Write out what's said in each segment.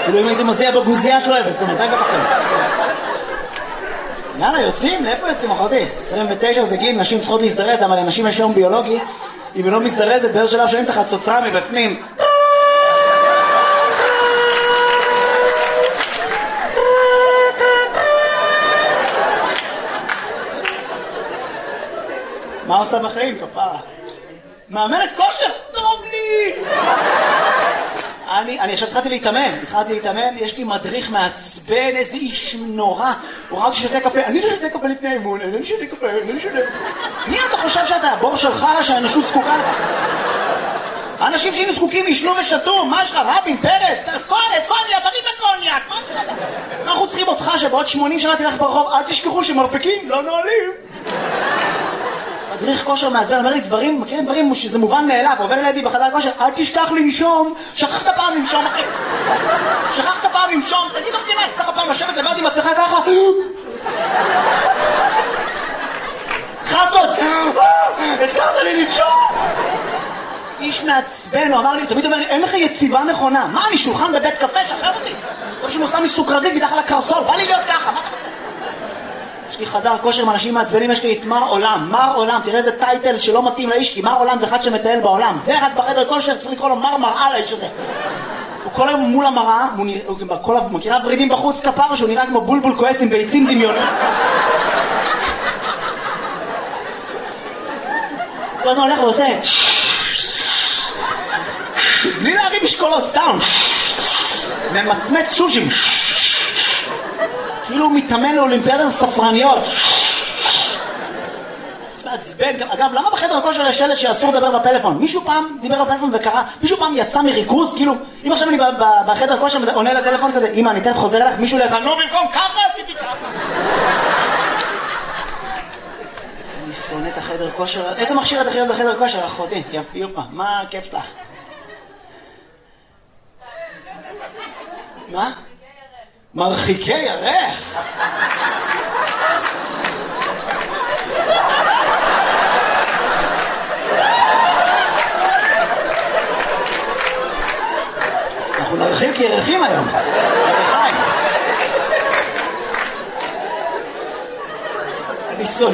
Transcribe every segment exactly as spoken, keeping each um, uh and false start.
כאילו אם הייתי מוזיע בגוזייה את לא אוהבת, זאת אומרת, די בקחתם. יאללה, יוצאים? לאיפה יוצאים, אחותי? עשרים ותשע זה גיל, נשים צריכות להזדרז, אבל לנשים יש יום ביולוגי, אם היא לא מזדרזת, באיזה שלב שומעים תחת צוצרה מבפנים. מה עושה בחיים, כפרה? מאמנת כושר? טוב לי! אני, אני עכשיו התחלתי להתאמן, התחלתי להתאמן, יש לי מדריך מעצבן, איזה איש נורא. הוא ראה אותי שותה קפה, אני לא שותה קפה לפני האימון, אני לא שותה קפה, אני לא שותה. מי אתה חושב שאתה? הבור שלך שהאנושות זקוקה לך? האנשים שהיינו זקוקים ישנו ושתו, מה יש לך? רבין, פרס, קוניה, קוניה, תביא את הקוניאק, מה יש לך? אנחנו צריכים אותך שבעוד שמונים שנה תלך ברחוב, אל תשכחו שמרפקים לא נועלים. מדריך כושר מעצבן, אומר לי דברים, מכירים דברים שזה מובן מאליו, עובר לידי בחדר כושר, אל תשכח לנשום, שכחת פעם לנשום אחי, שכחת פעם לנשום, תגיד לך כמעט, צריך פעם לשבת לבד עם עצמך ככה, חסות, הזכרת לי לנשום, איש מעצבן, הוא אמר לי, תמיד אומר לי, אין לך יציבה נכונה, מה אני שולחן בבית קפה, שחרר אותי, טוב שהוא נוסע מסוכרזית מתחת לקרסול, בא לי להיות ככה, מה אתה רוצה? יש לי חדר כושר עם אנשים מעצבנים, יש לי את מר עולם, מר עולם, תראה איזה טייטל שלא מתאים לאיש, כי מר עולם זה אחד שמטייל בעולם, זה רק בחדר כושר, צריך לקרוא לו מר מראה לאיש הזה. הוא כל היום מול המראה, הוא מכירה ורידים בחוץ כפר, שהוא נראה כמו בולבול כועס עם ביצים דמיונות. כל הזמן הולך ועושה בלי להרים משקולות, סתם ממצמץ שושים כאילו הוא מתאמן לאולימפיאדת הספרניות. זה מעצבן. אגב, למה בחדר הכושר יש שלט שאסור לדבר בפלאפון? מישהו פעם דיבר בפלאפון וקרא, מישהו פעם יצא מריכוז, כאילו, אם עכשיו אני בחדר הכושר עונה לטלפון כזה, אמא, אני תכף חוזר אליך, מישהו לך, לא במקום, ככה עשיתי ככה. אני שונא את החדר כושר. איזה מכשיר את הכי אוהב בחדר כושר, אחותי? יפה, מה הכיף שלך? מה? מרחיקי ירך. אנחנו נרחיק ירחים היום. ירחיים. אני שונא.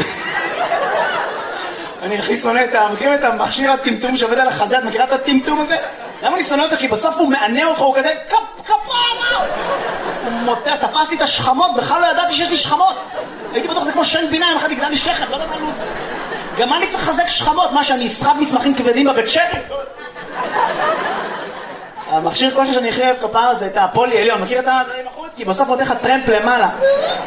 אני הכי שונא את ה... מכירים את המכשיר הטמטום שעובד על החזה? את מכירה את הטמטום הזה? למה אני שונא אותך? כי בסוף הוא מענה אותך, הוא כזה כפרה! הוא מותח, תפסתי את השכמות, בכלל לא ידעתי שיש לי שכמות. הייתי בטוח זה כמו שן בינה, אם אחד יגדל לי שכם, לא יודע מה לוז. גם אני צריך לחזק שכמות, מה שאני אסחב מסמכים כבדים בבית שכם? המכשיר כושר שאני הכי אוהב כפרה זה את הפולי עליון, מכיר את הדברים החוץ? כי בסוף עוד איך הטרמפ למעלה.